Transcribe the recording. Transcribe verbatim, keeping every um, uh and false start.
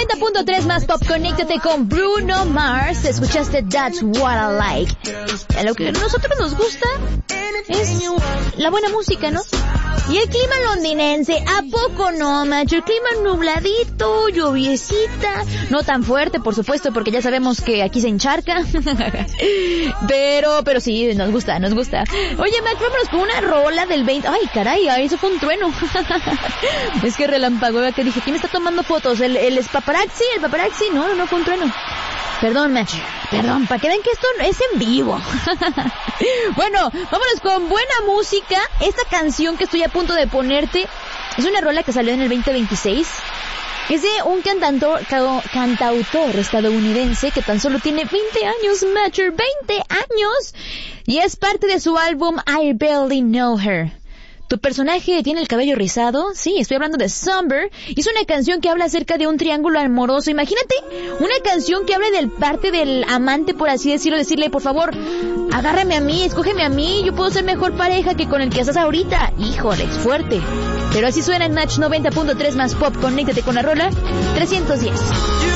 noventa punto tres más pop, conéctate con Bruno Mars. Escuchaste That's What I Like. A lo que a nosotros nos gusta es la buena música, ¿no? Y el clima londinense, ¿a poco no, macho? El clima nubladito, lluviecita, no tan fuerte, por supuesto, porque ya sabemos que aquí se encharca. pero, pero sí, nos gusta, nos gusta. Oye, Mac, vámonos con una rola del veinte... Ay, caray, ay, eso fue un trueno. Es que relampagó, que dije, ¿quién está tomando fotos? ¿El, el paparazzi? ¿El paparazzi? No, no, no fue un trueno. Perdón, Macho, perdón, para que vean que esto es en vivo. Bueno, vámonos con buena música. Esta canción que estoy a punto de ponerte es una rola que salió en el veinte veintiséis. Es de un cantautor, cantautor estadounidense que tan solo tiene veinte años, Macho, veinte años. Y es parte de su álbum I Barely Know Her. ¿Tu personaje tiene el cabello rizado? Sí, estoy hablando de Somber. Es una canción que habla acerca de un triángulo amoroso. Imagínate, una canción que habla del parte del amante, por así decirlo. Decirle, por favor, agárrame a mí, escógeme a mí. Yo puedo ser mejor pareja que con el que estás ahorita. Híjole, es fuerte. Pero así suena en Match noventa punto tres más pop. Conéctate con la rola trescientos diez.